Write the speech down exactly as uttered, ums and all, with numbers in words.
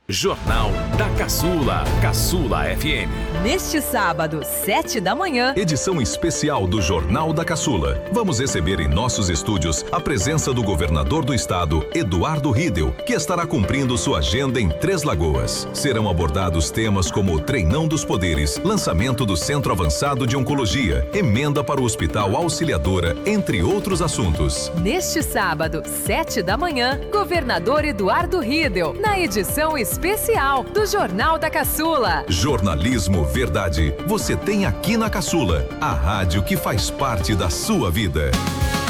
Jornal da Caçula, Caçula F M. Neste sábado, sete da manhã, edição especial do Jornal da Caçula. Vamos receber em nossos estúdios a presença do governador do estado, Eduardo Riedel, que estará cumprindo sua agenda em Três Lagoas. Serão abordados temas como treinão dos poderes, lançamento do Centro Avançado de Oncologia, emenda para o Hospital Auxiliadora, entre outros assuntos. Neste sábado, sete da manhã, governador Eduardo Riedel, na edição especial do Jornal da Caçula. Jornalismo verdade, você tem aqui na Caçula, a rádio que faz parte da sua vida.